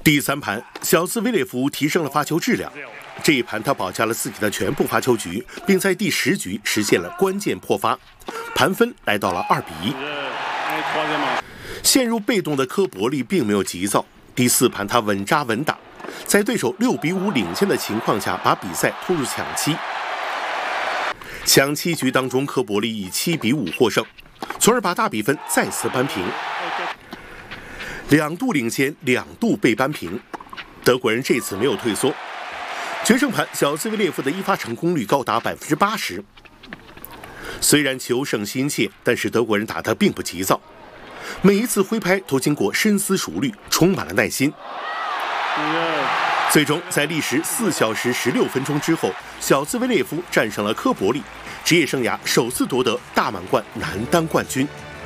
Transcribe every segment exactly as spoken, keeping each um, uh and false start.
第三盘，小兹维列夫提升了发球质量。这一盘他保下了自己的全部发球局，并在第十局实现了关键破发，盘分来到了二比一。陷入被动的科伯利并没有急躁，第四盘他稳扎稳打，在对手六比五领先的情况下，把比赛拖入抢七。抢七局当中，科伯利以七比五获胜，从而把大比分再次扳平。两度领先，两度被扳平，德国人这次没有退缩。决胜盘，小兹维列夫的一发成功率高达百分之八十。虽然求胜心切，但是德国人打得并不急躁，每一次挥拍都经过深思熟虑，充满了耐心。最终，在历时四小时十六分钟之后，小兹维列夫战胜了科伯利，职业生涯首次夺得大满贯男单冠军。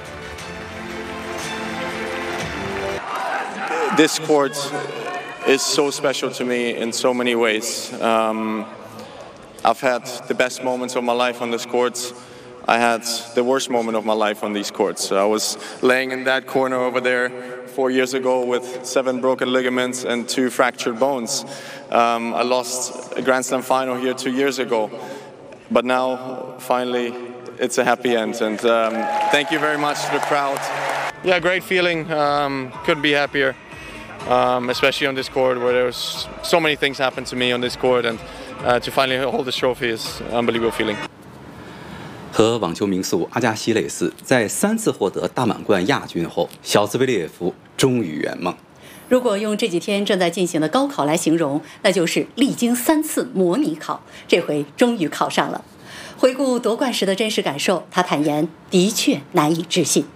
This court is so special to me in so many ways. Um, I've had the best moments of my life on this court. I had the worst moment of my life on these courts. I was laying in that corner over there four years ago with seven broken ligaments and two fractured bones. Um, I lost a Grand Slam final here two years ago. But now, finally, it's a happy end. And um, thank you very much to the crowd. Yeah, great feeling. Um, couldn't be happier. Um, especially on this court where there was so many things happened to me on this court, and uh, to finally hold this trophy is an unbelievable feeling. 和网球名宿阿加西类似，在三次获得大满贯亚军后，小兹维列夫终于圆梦。 如果用这几天正在进行的高考来形容，那就是历经三次模拟考，这回终于考上了。回顾夺冠时的真实感受，他坦言，的确难以置信。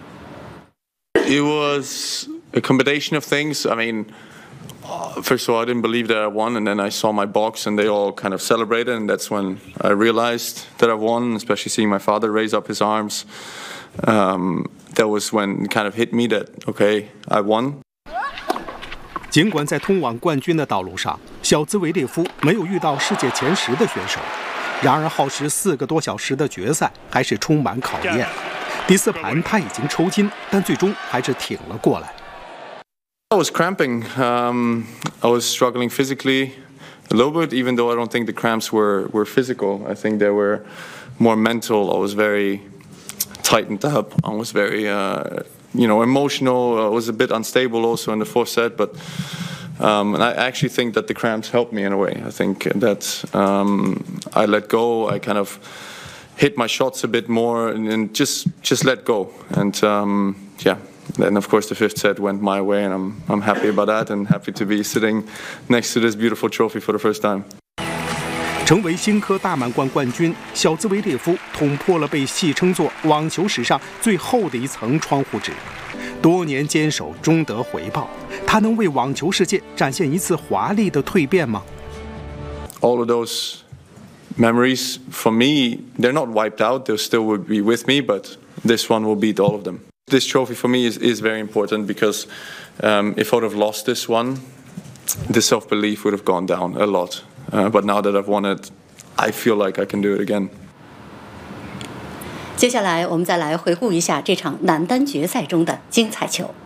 It was a combination of things. I mean, first of all, I didn't believe that I won, and then I saw my box and they all kind of celebrated, and that's when I realized that I won, especially seeing my father raise up his arms. Um, that was when it kind of hit me that, okay, I won. 尽管在通往冠军的道路上，小兹维列夫没有遇到世界前十的选手，然而耗时四个多小时的决赛还是充满考验。第四盘他已经抽筋，但最终还是挺了过来。 I was cramping. Um, I was struggling physically a little bit, even though I don't think the cramps were, were physical. I think they were more mental. I was very tightened up. I was very, uh, you know, emotional. I was a bit unstable also in the fourth set, but um, and I actually think that the cramps helped me in a way. I think that um, I let go. I kind of hit my shots a bit more and, and just just let go. And um, yeah, then of course the fifth set went my way, and I'm I'm happy about that and happy to be sitting next to this beautiful trophy for the first time. 成为新科大满贯冠军，小兹维列夫捅破了被戏称作网球史上最厚的一层窗户纸。多年坚守终得回报，他能为网球世界展现一次华丽的蜕变吗？ All of those memories, for me, they're not wiped out. They still will be with me, but this one will beat all of them. This trophy for me is, is very important because um, if I would have lost this one, the self-belief would have gone down a lot. Uh, but now that I've won it, I feel like I can do it again. 接下来我们再来回顾一下这场男单决赛中的精彩球。